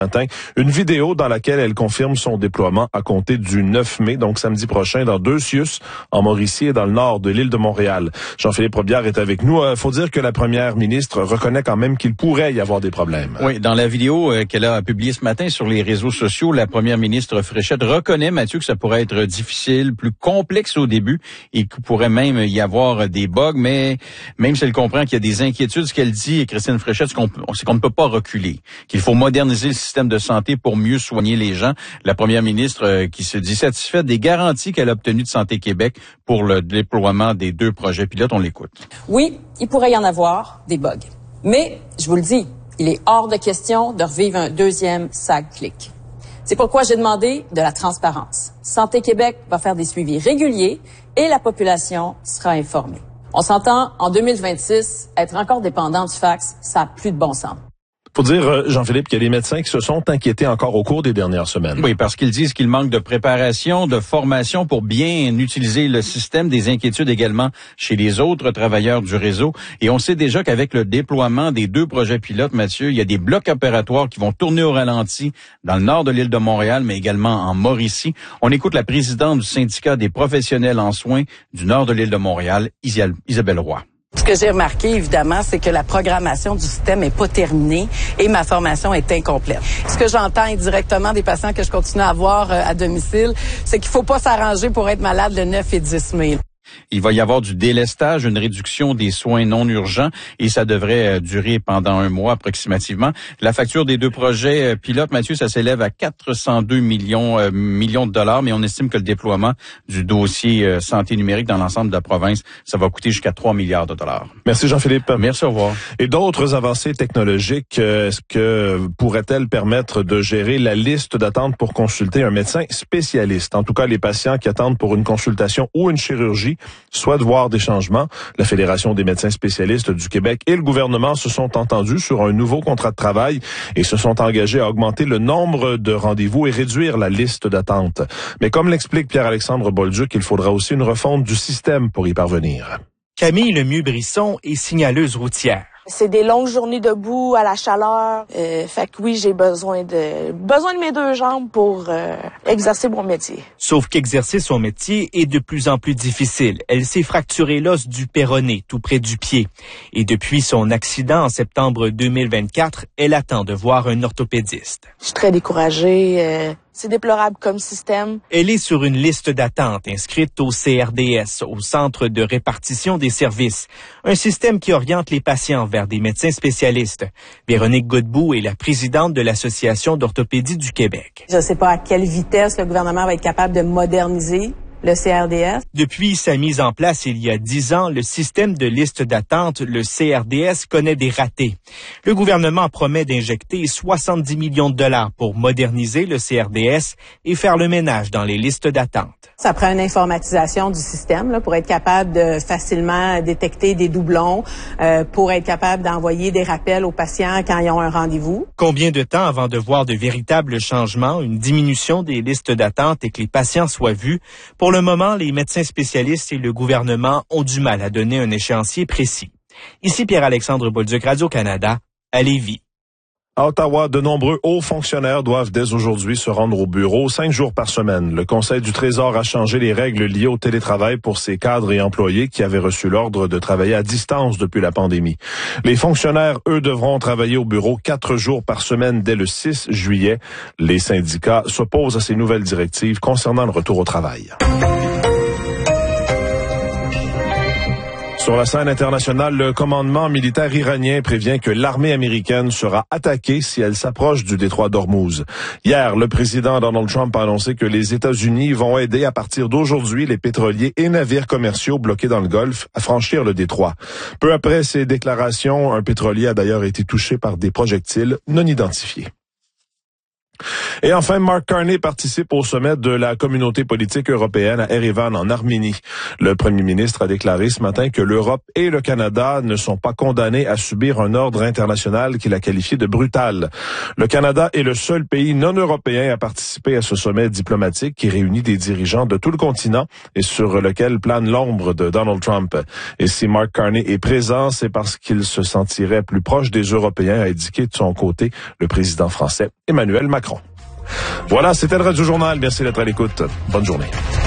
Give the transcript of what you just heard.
matin, une vidéo dans laquelle elle confirme son déploiement à compter du 9 mai, donc samedi prochain, dans 2 CIUS, en Mauricie et dans le nord de l'île de Montréal. Jean-Philippe Robillard est avec nous. Faut dire que la première ministre reconnaît quand même qu'il pourrait y avoir des problèmes. Oui, dans la vidéo qu'elle a publiée ce matin sur les réseaux sociaux, la première ministre Fréchette reconnaît, Mathieu, que ça pourrait être difficile, plus complexe au début et qu'il pourrait même y avoir des bugs, mais même si elle comprend qu'il y a des inquiétudes, ce qu'elle dit, Christine Fréchette, c'est qu'on ne peut pas reculer, qu'il faut moderniser le système de santé pour mieux soigner les gens. La première ministre qui se dit satisfaite des garanties qu'elle a obtenues de Santé Québec pour le déploiement des 2 projets pilotes. On l'écoute. Oui, il pourrait y en avoir des bugs. Mais, je vous le dis, il est hors de question de revivre un deuxième SAG-CLIC. C'est pourquoi j'ai demandé de la transparence. Santé Québec va faire des suivis réguliers et la population sera informée. On s'entend, en 2026, être encore dépendant du fax, ça n'a plus de bon sens. Faut dire, Jean-Philippe, qu'il y a des médecins qui se sont inquiétés encore au cours des dernières semaines. Oui, parce qu'ils disent qu'il manque de préparation, de formation pour bien utiliser le système, des inquiétudes également chez les autres travailleurs du réseau. Et on sait déjà qu'avec le déploiement des 2 projets pilotes, Mathieu, il y a des blocs opératoires qui vont tourner au ralenti dans le nord de l'île de Montréal, mais également en Mauricie. On écoute la présidente du syndicat des professionnels en soins du nord de l'île de Montréal, Isabelle Roy. Ce que j'ai remarqué, évidemment, c'est que la programmation du système n'est pas terminée et ma formation est incomplète. Ce que j'entends indirectement des patients que je continue à voir à domicile, c'est qu'il faut pas s'arranger pour être malade le 9 et 10 mai. Il va y avoir du délestage, une réduction des soins non urgents et ça devrait durer pendant 1 mois approximativement. La facture des 2 projets pilotes, Mathieu, ça s'élève à 402 millions de dollars, mais on estime que le déploiement du dossier santé numérique dans l'ensemble de la province, ça va coûter jusqu'à 3 milliards de dollars. Merci Jean-Philippe. Merci, au revoir. Et d'autres avancées technologiques, est-ce que pourraient-elles permettre de gérer la liste d'attente pour consulter un médecin spécialiste? En tout cas, les patients qui attendent pour une consultation ou une chirurgie souhaitent voir des changements. La Fédération des médecins spécialistes du Québec et le gouvernement se sont entendus sur un nouveau contrat de travail et se sont engagés à augmenter le nombre de rendez-vous et réduire la liste d'attente. Mais comme l'explique Pierre-Alexandre Bolduc, il faudra aussi une refonte du système pour y parvenir. Camille Lemieux-Brisson est signaleuse routière. C'est des longues journées debout à la chaleur. Fait que oui, j'ai besoin de mes 2 jambes pour exercer mon métier. Sauf qu'exercer son métier est de plus en plus difficile. Elle s'est fracturé l'os du péroné, tout près du pied. Et depuis son accident en septembre 2024, elle attend de voir un orthopédiste. Je suis très découragée. C'est déplorable comme système. Elle est sur une liste d'attente inscrite au CRDS, au Centre de répartition des services, un système qui oriente les patients vers des médecins spécialistes. Véronique Godbout est la présidente de l'Association d'orthopédie du Québec. Je ne sais pas à quelle vitesse le gouvernement va être capable de moderniser le CRDS. Depuis sa mise en place il y a 10 ans, le système de liste d'attente, le CRDS, connaît des ratés. Le gouvernement promet d'injecter 70 millions de dollars pour moderniser le CRDS et faire le ménage dans les listes d'attente. Ça prend une informatisation du système là, pour être capable de facilement détecter des doublons, pour être capable d'envoyer des rappels aux patients quand ils ont un rendez-vous. Combien de temps avant de voir de véritables changements, une diminution des listes d'attente et que les patients soient vus? Pour le moment, les médecins spécialistes et le gouvernement ont du mal à donner un échéancier précis. Ici Pierre-Alexandre Bolduc, Radio-Canada, à Lévis. À Ottawa, de nombreux hauts fonctionnaires doivent dès aujourd'hui se rendre au bureau 5 jours par semaine. Le Conseil du Trésor a changé les règles liées au télétravail pour ces cadres et employés qui avaient reçu l'ordre de travailler à distance depuis la pandémie. Les fonctionnaires, eux, devront travailler au bureau 4 jours par semaine dès le 6 juillet. Les syndicats s'opposent à ces nouvelles directives concernant le retour au travail. Sur la scène internationale, le commandement militaire iranien prévient que l'armée américaine sera attaquée si elle s'approche du détroit d'Ormuz. Hier, le président Donald Trump a annoncé que les États-Unis vont aider à partir d'aujourd'hui les pétroliers et navires commerciaux bloqués dans le Golfe à franchir le détroit. Peu après ces déclarations, un pétrolier a d'ailleurs été touché par des projectiles non identifiés. Et enfin, Mark Carney participe au sommet de la communauté politique européenne à Erevan, en Arménie. Le premier ministre a déclaré ce matin que l'Europe et le Canada ne sont pas condamnés à subir un ordre international qu'il a qualifié de brutal. Le Canada est le seul pays non européen à participer à ce sommet diplomatique qui réunit des dirigeants de tout le continent et sur lequel plane l'ombre de Donald Trump. Et si Mark Carney est présent, c'est parce qu'il se sentirait plus proche des Européens, a indiqué de son côté le président français Emmanuel Macron. Voilà, c'était le Radio Journal. Merci d'être à l'écoute. Bonne journée.